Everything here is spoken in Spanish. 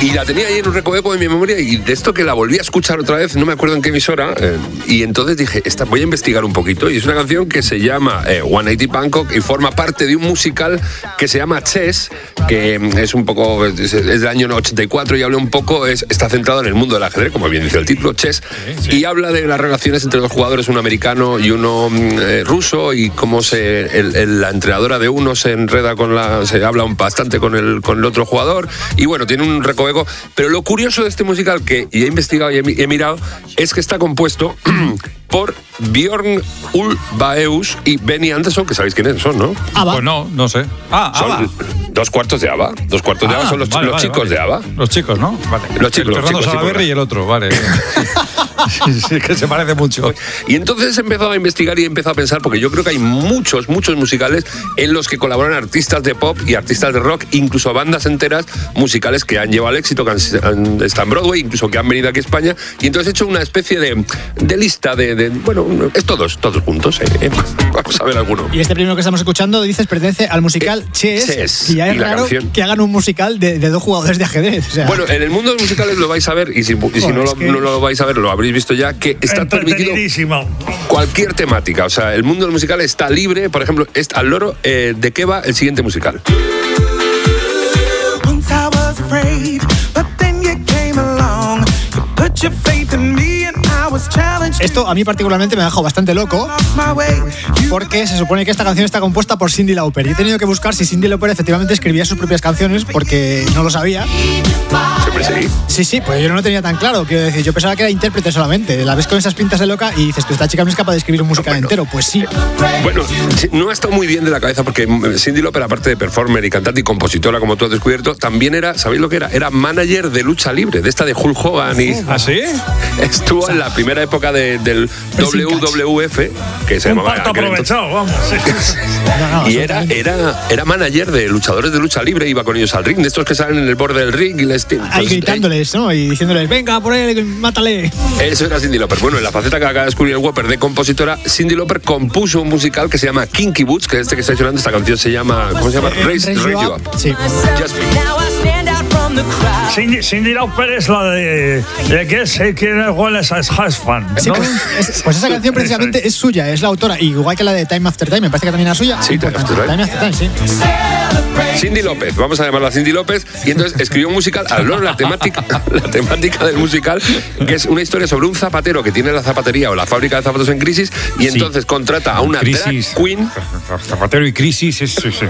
Y la tenía ahí en un recoveco de mi memoria, y de esto que la volví a escuchar otra vez, no me acuerdo en qué emisora, y entonces dije, voy a investigar un poquito, y es una canción que se llama 180 Bangkok y forma parte de un musical que se llama Chess, que es un poco, es del año 84 y habla un poco, está centrado en el mundo del ajedrez, como bien dice el título, Chess, y habla de las relaciones entre dos jugadores, uno americano y uno ruso, y cómo la entrenadora de uno se enreda se habla bastante con el otro jugador, y bueno, tiene un recoveco. Pero lo curioso de este musical, que he investigado y he mirado, es que está compuesto por Björn Ulvaeus y Benny Andersson, que sabéis quiénes son, ¿no? ABBA. Pues no sé. Son ABBA. dos cuartos de ABBA. Dos cuartos de ABBA son los chicos de ABBA. Los chicos, ¿no? Vale. Los chicos. Fernando Salaverry y el otro, vale. Sí, que se parece mucho. Y entonces he empezado a investigar y he empezado a pensar, porque yo creo que hay muchos musicales en los que colaboran artistas de pop y artistas de rock, incluso bandas enteras musicales que han llevado al éxito, que están en Broadway, incluso que han venido aquí a España. Y entonces he hecho una especie de lista bueno, es todos juntos. Vamos a ver alguno. Y este primero que estamos escuchando, dices, pertenece al musical Chess. Y ya es raro que hagan un musical de dos jugadores de ajedrez. O sea. Bueno, en el mundo de los musicales lo vais a ver, y si no lo vais a ver, lo habréis visto ya, que está permitido cualquier temática. O sea, el mundo del musical está libre. Por ejemplo, al loro, ¿de qué va el siguiente musical? Esto a mí particularmente me ha dejado bastante loco, porque se supone que esta canción está compuesta por Cyndi Lauper. Y he tenido que buscar si Cyndi Lauper efectivamente escribía sus propias canciones, porque no lo sabía. Siempre sí. Sí, pues yo no lo tenía tan claro. Quiero decir, yo pensaba que era intérprete solamente. La ves con esas pintas de loca y dices, esta chica no es capaz de escribir un musical entero. Pues sí. Bueno, no ha estado muy bien de la cabeza, porque Cyndi Lauper, aparte de performer y cantante y compositora, como tú has descubierto, también era, ¿sabéis lo que era? Era manager de lucha libre, de esta de Hulk Hogan. ¿Ah, sí? Estuvo en la primera época del WWF, que se llamaba... aprovechado, vamos. Y era manager de luchadores de lucha libre, iba con ellos al ring, de estos que salen en el borde del ring y les... Ahí gritándoles, ¿no? Y diciéndoles, venga, por él, mátale. Eso era Cyndi Lauper. Bueno, en la faceta que acaba de descubrir el Whopper de compositora, Cyndi Lauper compuso un musical que se llama Kinky Boots, que es este que está sonando. Esta canción se llama... ¿Cómo se llama? Raise You Up. Sí. Cyndi Lauper es la de que sé que igual es fan, ¿no? Sí, pues esa canción precisamente es suya, es la autora, igual que la de Time After Time, me parece que también era suya. Sí, Time After Time, sí. Cyndi López, vamos a llamarla Cyndi López, y entonces escribió un musical, habló de la temática del musical, que es una historia sobre un zapatero que tiene la zapatería o la fábrica de zapatos en crisis, y entonces contrata a una drag queen. Zapatero y crisis, sí.